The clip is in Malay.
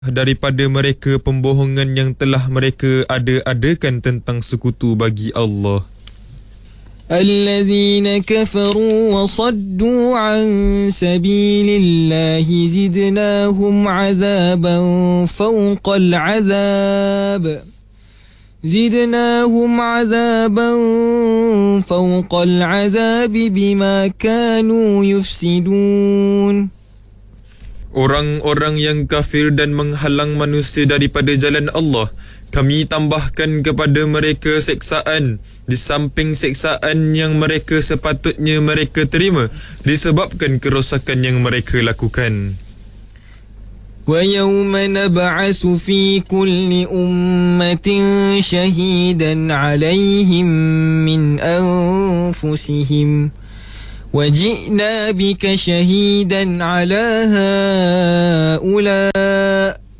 daripada mereka pembohongan yang telah mereka ada-adakan tentang sekutu bagi Allah. الذين كفروا وصدوا عن سبيل الله زدناهم عذابا فوق العذاب بما كانوا يفسدون. Orang-orang yang kafir dan menghalang manusia daripada jalan Allah, kami tambahkan kepada mereka seksaan di samping seksaan yang mereka sepatutnya mereka terima disebabkan kerosakan yang mereka lakukan. وَيَوْمَ نَبْعَثُ فِي كُلِّ أُمَّةٍ شَهِيدًا عَلَيْهِمْ مِنْ أَنفُسِهِمْ وَجِئْنَا بِكَ شَهِيدًا عَلَى هَؤُلَاءِ